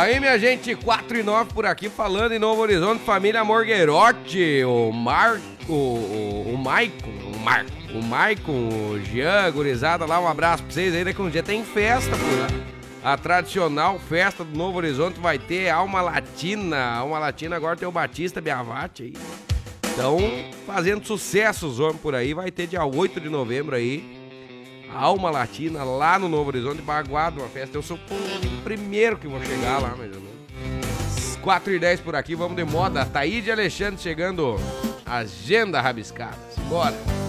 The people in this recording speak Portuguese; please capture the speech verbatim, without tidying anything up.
Aí, minha gente, quatro e nove por aqui, falando em Novo Horizonte, família Morguerotti, o Marco, o, o Maicon, o Marco, o Maicon, o Jean, gurizada lá, um abraço pra vocês aí, daqui um dia tem festa por lá. A tradicional festa do Novo Horizonte vai ter Alma Latina, Alma Latina agora tem o Batista Biavati aí. Então, fazendo sucesso os homens por aí, vai ter dia oito de novembro aí. Alma Latina, lá no Novo Horizonte, Baguado, uma festa. Eu sou o primeiro que vou chegar lá, mais ou menos. quatro e dez por aqui, vamos de moda. Taíde Alexandre chegando, agenda rabiscada. Simbora.